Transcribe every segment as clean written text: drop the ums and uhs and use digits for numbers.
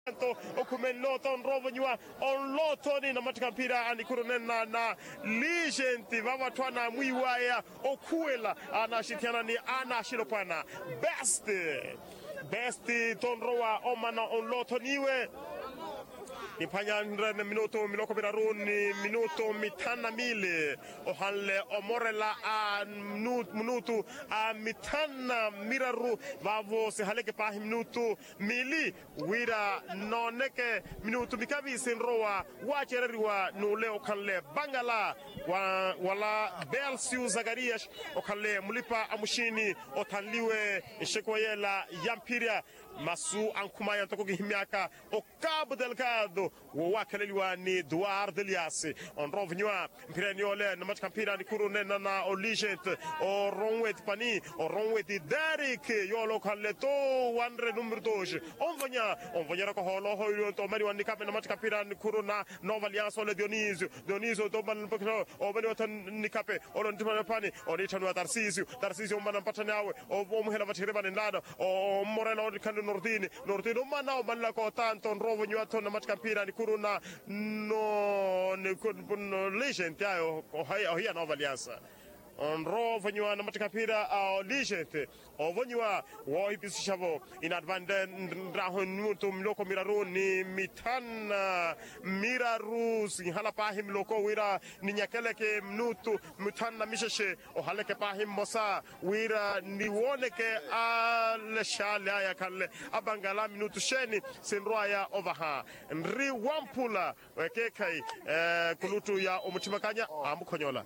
okumen loton rovonywa on lotoni na matika mpira anikurunena na legend vavatwana mwiwaya okuela anashitiana ni anashilopana best tonrowa omana on lotoniwe Nipanya minuto miloko biraruni minuto mitana mile ohanle omorela a minuto a mitana miraru vavo se haleke pa minuto mili wira noneke minuto mikabi sinroa wachereriwa nule okanle bangala wala Belsiu Zagarias okanle mulipa amushini otanliwe shekoyela yampiria masu ankumaya tokogi himiaka o Cabo Delgado wakaleliwa ni Eduardo Elias on rovnywa mpiraniole na matkampira ni kurunena na Oligent o Ronwet Pani o Ronwet Derek yolo kalleto wanre numero 2 on vonya ko holo hoyo to mari wandi kape na matkampira ni kuruna Nova Aliança le Dionisio do ban pokno o bani watan ni kape o lon timana Pani o ritanu Tarsisio man patanawe o muhela vatireba ni lada o Moreno kan Nordini mana o balla ko tanto rovnywa to na matkampira ni kuruna no legend ayo o Nova Aliança on rovonywa na matakapira a legend ovonywa wo ipisishavo in advance drahon muto mloko miraru ni mitana miraru hala pahim loko wira ni nyakeleke mnutu mitana misheshe o haleke pahim mosa wira ni woneke al shala ya kalle abangala minutu sheni senroya overha nri wampula wekekai kulutu ya omuchimakanya amukonyola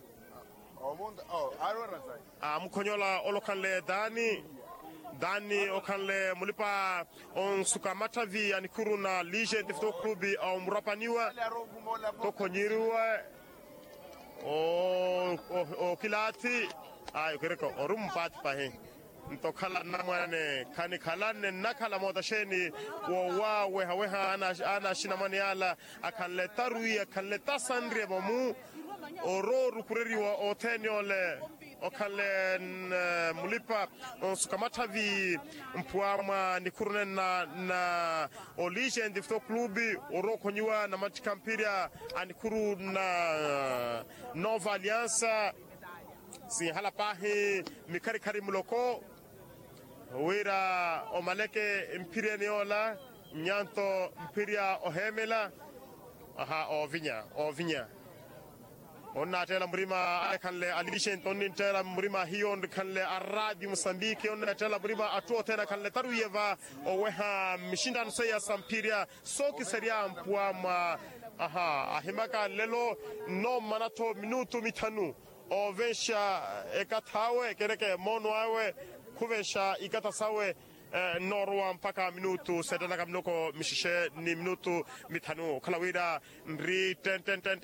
Mukonyola olokanle Dani okanle mulipa on sukamata vi anikuruna legend fto klubi au murapaniwa to konyiriwa o kilati ayo kereko orum pat pahe to kala namane kani kalane nakala modasheni we haweha ana shinamani ala akanle taruya akanle tasandre bomu oro rukureriwa o teniole okale mulipa sukamata vi mpuama nikurunena na Oligent fto klubi oro konyiwa na matkampiria anikuru na Nova Aliança si hala pahi mikari muloko wira omaleke impirianiola nyanto impiria ohemela ovinya onna tela murima kanle Aligent onni tela murima hiyon kanle aradi Mozambique onna tela murima atuo tena kanle taruyeva o weha mishindan soya sampiria soki seria mpuama ahimaka lelo no manato minuto mitanu o vesha ekatawe kereke mono awe kuvesha ikatasawe norwa mpaka minutu sedana kamnoko mishishe ni minutu mitanu kalawira nri ten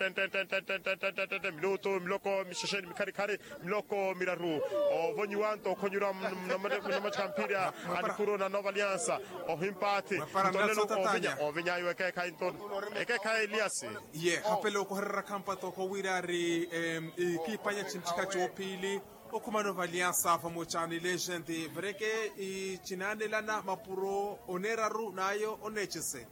minutu miloko mishishe mikari miloko miraru o vonywanto konyura na matkampiria anikuru na Nova Aliança o himpati tolelo o venya yeke kainton eke Elias hapelo ko herra kampa to ko wirari kipanya chimchika chopili okuma Nova Aliança famochani legend vreke I chinane lana mapuro oneraru nayo onechese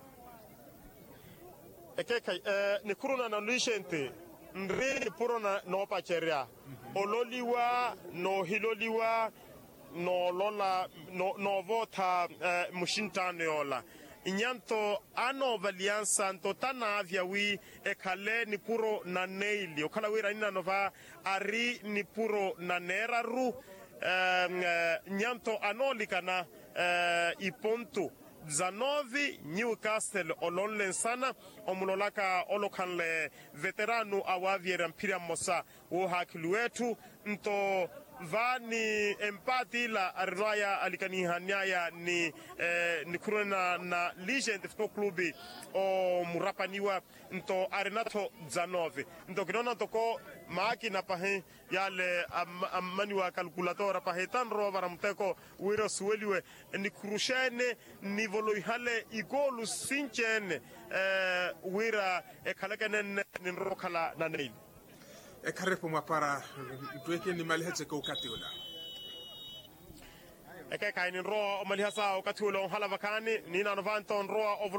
ekekai ni kuruna na legend nri purona no pacheria ololiwa no hiloliwa no lola no vota mushintane ola inyanto Nova Aliança ntotana avyawi ekale ni puro na neili okala wira ina nova ari ni puro na neraru nyanto anolikana iponto Zanovi Newcastle olonlensana omulolaka olokanle veteranu awaviera mpira mosa wo hakilu wetu nto vani empati la arwaya alikani hanyaya ni kuruna na legend fto klubi o murapaniwa nto Arenato Zanovi nto kinona toko maaki na pahe yale amaniwa kalkulatora pahe tanro varamteko wiro suweliwe ni krushene ni voloihale igolu sinchene wira ekalekenen ninrokala na neil ekarepo mapara tuweke ni malihetse ko ukatiola eke kainin roa o malihasa o katulo on halavakani nina novanton roa o